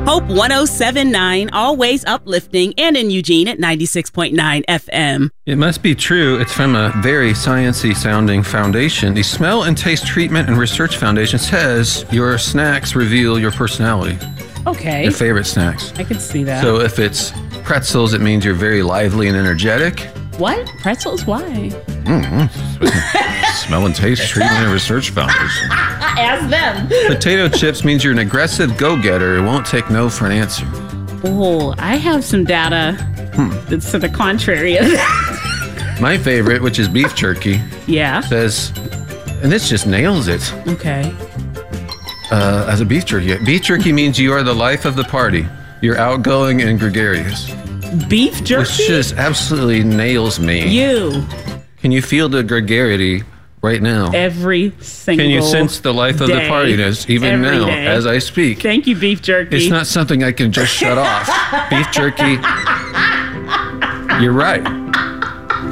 Hope 107.9, always uplifting, and in Eugene at 96.9 FM. It must be true. It's from a very sciencey sounding foundation. The Smell and Taste Treatment and Research Foundation says your snacks reveal your personality. Okay. Your favorite snacks. I can see that. So if it's pretzels, it means you're very lively and energetic. What? Pretzels? Why? Smell and Taste Treatment and Research Foundation. Ask them. Potato chips means you're an aggressive go-getter who won't take no for an answer. Oh, I have some data that's to the contrary of that. My favorite, which is beef jerky, Yeah. says, and this just nails it, Okay. as a beef jerky means you are the life of the party. You're outgoing and gregarious. Beef Which jerky? just absolutely nails me. You. Can you feel the gregarity right now? Every single Can you sense the life of the day. partiness even Every now day. as I speak? Thank you, beef jerky. It's not something I can just shut off. Beef jerky. You're right.